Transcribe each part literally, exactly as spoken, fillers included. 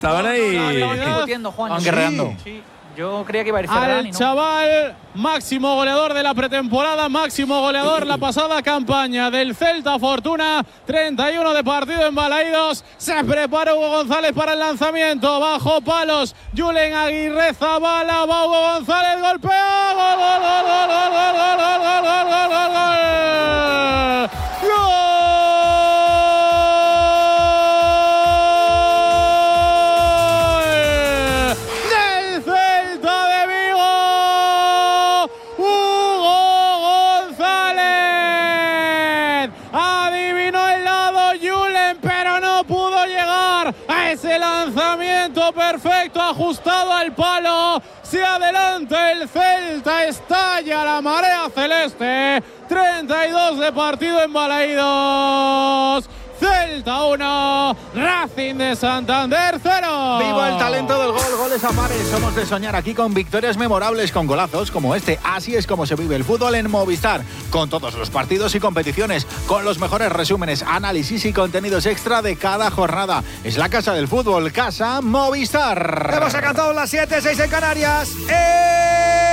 Estaban ahí. No, no, estaban discutiendo, Juan. Estaban guerreando. Sí, sí. Yo creía que iba a ir Ferran y no. Al chaval, máximo goleador de la pretemporada, máximo goleador la pasada campaña del Celta Fortuna. treinta y uno de partido en Balaídos. Se prepara Hugo González para el lanzamiento. Bajo palos. Julen Aguirre Zabala. Va Hugo González. Golpea. Gol, gol, gol, gol, gol, gol, gol, gol, gol, gol, gol, gol. ¡Gol! Ese lanzamiento perfecto, ajustado al palo. Se adelanta el Celta, estalla la marea celeste. treinta y dos de partido en Balaídos. Celta uno, Racing de Santander cero. Vivo el talento del gol, goles a pares. Somos de soñar aquí con victorias memorables, con golazos como este. Así es como se vive el fútbol en Movistar, con todos los partidos y competiciones, con los mejores resúmenes, análisis y contenidos extra de cada jornada. Es la casa del fútbol, Casa Movistar. Hemos alcanzado las siete, seis en Canarias. ¡Eh!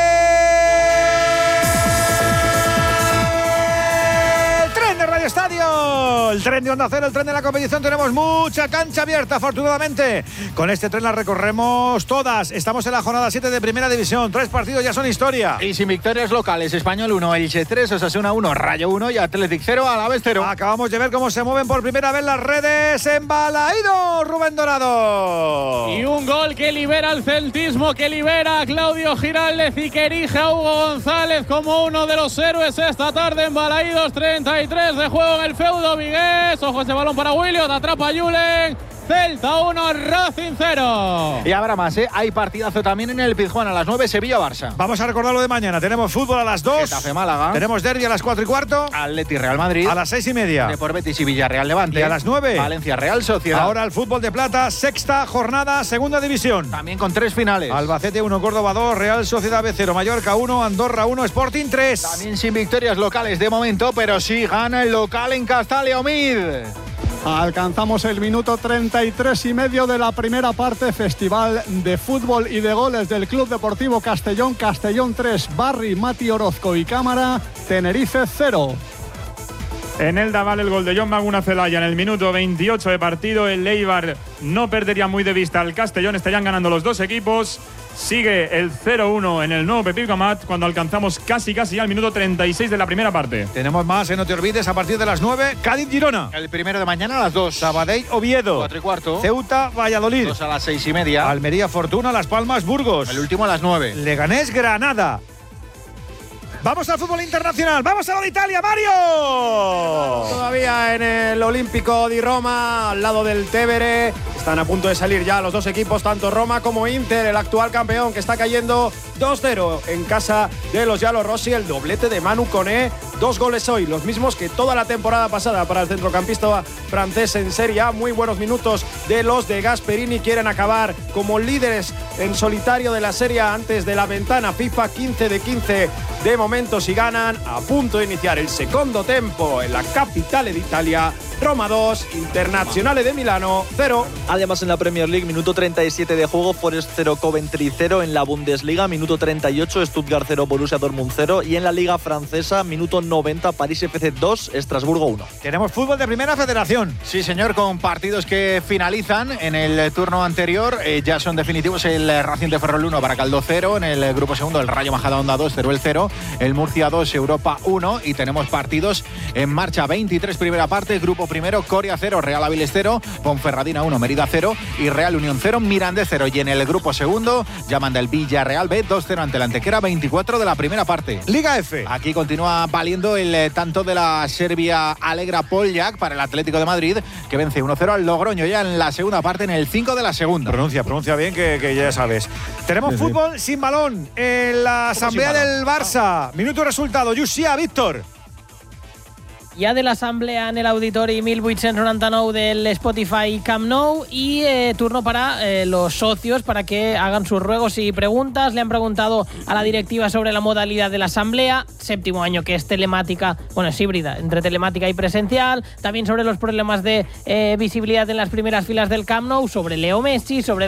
Radio Estadio, el tren de Onda Cero, el tren de la competición. Tenemos mucha cancha abierta, afortunadamente. Con este tren la recorremos todas. Estamos en la jornada siete de Primera División. Tres partidos ya son historia. Y sin victorias locales: Español uno, Elche tres, Osasuna uno, Rayo uno y Athletic cero, Alavés cero. Acabamos de ver cómo se mueven por primera vez las redes en Balaídos, Rubén Dorado. Y un gol que libera al celtismo, que libera a Claudio Giraldez y que erige a Hugo González como uno de los héroes esta tarde en Balaídos. treinta y tres de juego en el feudo vigués. Ojo ese balón para Williot, atrapa a Julen. Celta uno, Racing cero. Y habrá más, ¿eh? Hay partidazo también en el Pizjuán a las nueve, Sevilla-Barça. Vamos a recordar lo de mañana. Tenemos fútbol a las dos. Getafe-Málaga. Tenemos derbi a las cuatro y cuarto. Atleti-Real Madrid. A las seis y media. Depor Betis y Villarreal-Levante. Y a las nueve. Valencia-Real Sociedad. Ahora el fútbol de plata, sexta jornada, segunda división. También con tres finales. Albacete uno, Córdoba dos, Real Sociedad B cero, Mallorca uno, Andorra uno, Sporting tres. También sin victorias locales de momento, pero sí gana el local en Castalia-Omid. Alcanzamos el minuto treinta y tres y medio de la primera parte. Festival de fútbol y de goles del Club Deportivo Castellón. Castellón tres, Barry, Mati Orozco y Cámara. Tenerife cero. En el Daval el gol de John Maguna Celaya en el minuto veintiocho de partido. El Eibar no perdería muy de vista al Castellón. Estarían ganando los dos equipos. Sigue el cero uno en el nuevo Pepito Amat cuando alcanzamos casi casi al minuto treinta y seis de la primera parte. Tenemos más, ¿eh? No te olvides, a partir de las nueve, Cádiz-Girona. El primero de mañana a las dos. Sabadell-Oviedo. Cuatro y cuarto. Ceuta-Valladolid. Dos a las seis y media. Almería-Fortuna, Las Palmas-Burgos. El último a las nueve. Leganés-Granada. Vamos al fútbol internacional, vamos a lo de Italia, Mario. Todavía en el Olímpico di Roma, al lado del Tevere. Están a punto de salir ya los dos equipos, tanto Roma como Inter, el actual campeón que está cayendo dos cero en casa de los giallorossi. El doblete de Manu Koné, dos goles hoy, los mismos que toda la temporada pasada para el centrocampista francés en Serie A. Muy buenos minutos de los de Gasperini, quieren acabar como líderes en solitario de la Serie A antes de la ventana FIFA. Quince de quince de momento si ganan, a punto de iniciar el secondo tempo en la capitale d'Italia. Roma dos, Internazionale de Milano cero. Además en la Premier League, minuto treinta y siete de juego, Forest cero, Coventry cero. En la Bundesliga, minuto treinta y ocho, Stuttgart cero, Borussia Dortmund cero. Y en la Liga Francesa, minuto noventa, París F C dos, Estrasburgo uno. Tenemos fútbol de Primera Federación. Sí, señor, con partidos que finalizan en el turno anterior. Eh, ya son definitivos el Racing de Ferrol uno, Baracaldo cero. En el grupo segundo, el Rayo Majadahonda dos, Teruel cero. El Murcia dos, Europa uno. Y tenemos partidos en marcha. veintitrés primera parte, grupo primero, Coria cero, Real Avilés cero, Ponferradina uno, Mérida cero y Real Unión cero, Mirandés cero. Y en el grupo segundo ya manda el Villarreal B dos cero ante el Antequera, veinticuatro de la primera parte. Liga F. Aquí continúa valiendo el eh, tanto de la Serbia Alegra Poljak para el Atlético de Madrid, que vence uno cero al Logroño ya en la segunda parte, en el cinco de la segunda. Pronuncia, pronuncia bien, que, que ya sabes. Tenemos sí, fútbol sí. sin balón en la asamblea del Barça. Minuto y resultado, Yusia, Víctor. ja de l'assemblea en l'auditori mil vuit-cents noranta-nou del Spotify Camp Nou y eh, turno para eh, los socios para que hagan sus ruegos y preguntas. Le han preguntado a la directiva sobre la modalidad de la asamblea, séptimo año que es telemática, bueno, es híbrida, entre telemática y presencial, también sobre los problemas de eh, visibilidad en las primeras filas del Camp Nou, sobre Leo Messi, sobre